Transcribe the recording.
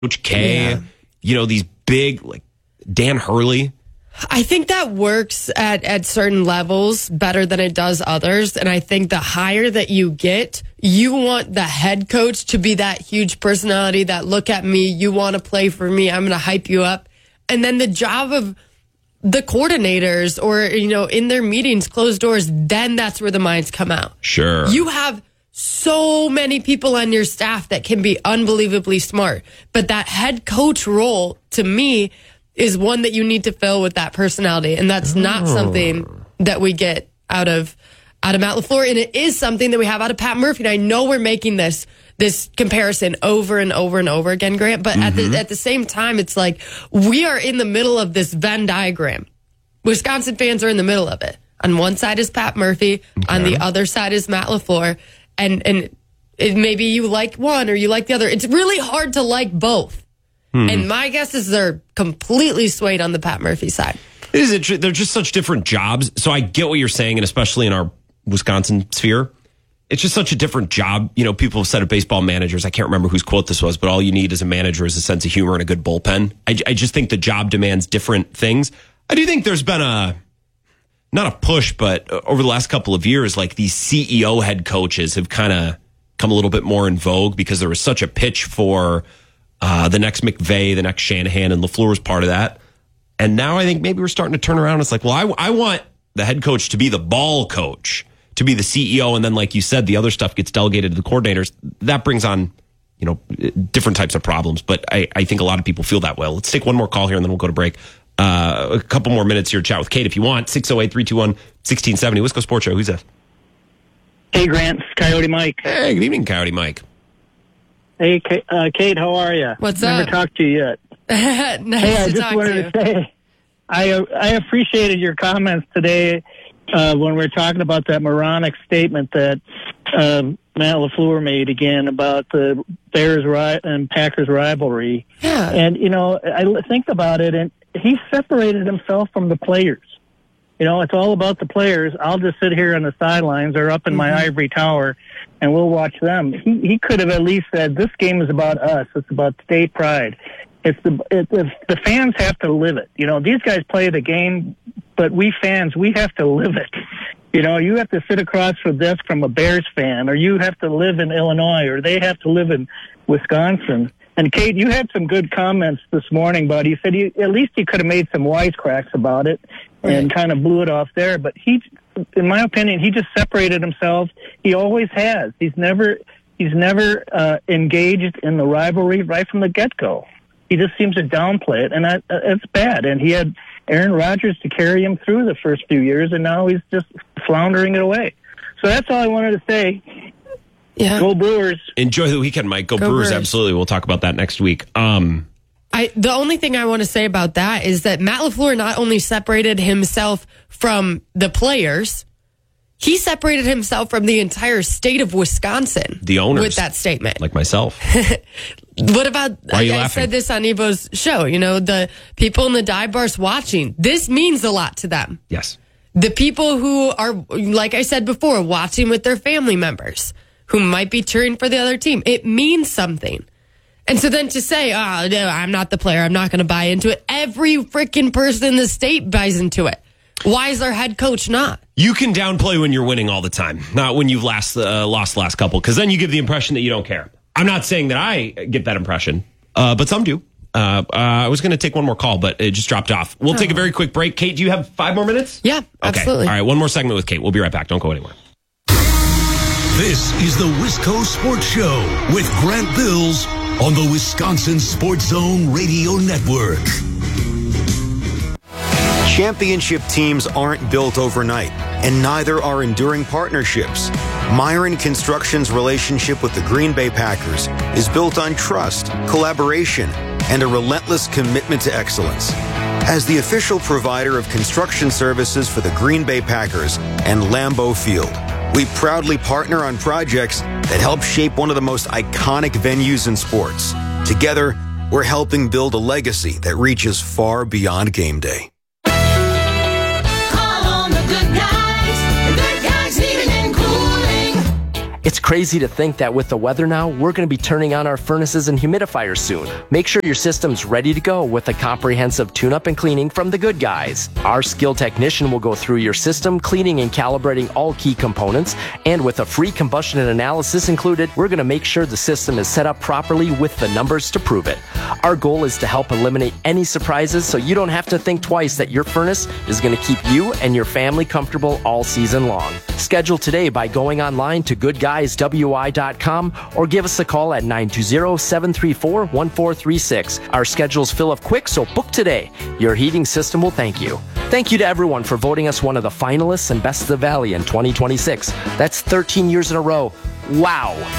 Coach K, these big, like Dan Hurley. I think that works at certain levels better than it does others. And I think the higher that you get, you want the head coach to be that huge personality that look at me, you want to play for me, I'm going to hype you up. And then the job of the coordinators or, in their meetings, closed doors, then that's where the minds come out. Sure. You have so many people on your staff that can be unbelievably smart. But that head coach role, to me, is one that you need to fill with that personality. And that's not something that we get out of Matt LaFleur. And it is something that we have out of Pat Murphy. And I know we're making this comparison over and over and over again, Grant. But at the same time, it's like we are in the middle of this Venn diagram. Wisconsin fans are in the middle of it. On one side is Pat Murphy. Okay. On the other side is Matt LaFleur. And maybe you like one or you like the other. It's really hard to like both. And my guess is they're completely swayed on the Pat Murphy side. They're just such different jobs. So I get what you're saying, and especially in our Wisconsin sphere, it's just such a different job. People have said of baseball managers, I can't remember whose quote this was, but all you need as a manager is a sense of humor and a good bullpen. I just think the job demands different things. I do think there's been not a push, but over the last couple of years, like these CEO head coaches have kind of come a little bit more in vogue because there was such a pitch for the next McVay, the next Shanahan, and LaFleur was part of that. And now I think maybe we're starting to turn around. It's like, well, I want the head coach to be the ball coach, to be the CEO. And then, like you said, the other stuff gets delegated to the coordinators. That brings on, different types of problems. But I think a lot of people feel that way. Let's take one more call here and then we'll go to break. A couple more minutes here to chat with Kate if you want. 608-321-1670. Wisco Sports Show. Who's this? Hey, Grant. It's Coyote Mike. Hey, good evening, Coyote Mike. Hey, Kate, how are you? What's up? Never talked to you yet. Nice I just wanted to say, I appreciated your comments today when we were talking about that moronic statement that Matt LaFleur made again about the Bears and Packers rivalry. Yeah. And, I think about it, and he separated himself from the players. It's all about the players. I'll just sit here on the sidelines or up in my ivory tower, and we'll watch them. He could have at least said, this game is about us. It's about state pride. The fans have to live it. These guys play the game, but we fans, we have to live it. You have to sit across the desk from a Bears fan, or you have to live in Illinois, or they have to live in Wisconsin. And Kate, you had some good comments this morning, but you said at least he could have made some wisecracks about it and kind of blew it off there. But he, in my opinion, he just separated himself. He always has. He's never engaged in the rivalry right from the get-go. He just seems to downplay it, and it's bad. And he had Aaron Rodgers to carry him through the first few years, and now he's just floundering it away. So that's all I wanted to say. Yeah. Go Brewers. Enjoy the weekend, Mike. Go Brewers. Absolutely. We'll talk about that next week. The only thing I want to say about that is that Matt LaFleur not only separated himself from the players, he separated himself from the entire state of Wisconsin. The owners. With that statement. Like myself. What about, I said this on Evo's show, the people in the dive bars watching. This means a lot to them. Yes. The people who are, like I said before, watching with their family members who might be cheering for the other team. It means something. And so then to say, no, I'm not the player, I'm not going to buy into it. Every freaking person in the state buys into it. Why is our head coach not? You can downplay when you're winning all the time, not when you've lost the last couple, because then you give the impression that you don't care. I'm not saying that I get that impression, but some do. I was going to take one more call, but it just dropped off. We'll take a very quick break. Kate, do you have 5 more minutes? Yeah, absolutely. Okay. All right, one more segment with Kate. We'll be right back. Don't go anywhere. This is the Wisco Sports Show with Grant Bills on the Wisconsin Sports Zone Radio Network. Championship teams aren't built overnight, and neither are enduring partnerships. Myron Construction's relationship with the Green Bay Packers is built on trust, collaboration, and a relentless commitment to excellence. As the official provider of construction services for the Green Bay Packers and Lambeau Field, we proudly partner on projects that help shape one of the most iconic venues in sports. Together, we're helping build a legacy that reaches far beyond game day. Call on the good guys. The good guys heating and cooling. It's crazy to think that with the weather now, we're going to be turning on our furnaces and humidifiers soon. Make sure your system's ready to go with a comprehensive tune-up and cleaning from the good guys. Our skilled technician will go through your system, cleaning and calibrating all key components, and with a free combustion analysis included, we're going to make sure the system is set up properly with the numbers to prove it. Our goal is to help eliminate any surprises so you don't have to think twice that your furnace is going to keep you and your family comfortable all season long. Schedule today by going online to goodguyswi.com or give us a call at 920-734-1436. Our schedules fill up quick, so book today. Your heating system will thank you. Thank you to everyone for voting us one of the finalists and Best of the Valley in 2026. That's 13 years in a row. Wow.